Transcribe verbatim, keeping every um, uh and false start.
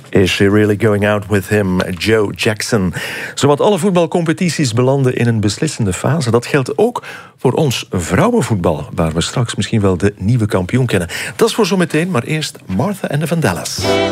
Is She Really Going Out With Him? Joe Jackson. Zowat alle voetbalcompetities belanden in een beslissende fase. Dat geldt ook voor ons vrouwenvoetbal, waar we straks misschien wel de nieuwe kampioen kennen. Dat is voor zometeen, maar eerst Martha and the Vandellas.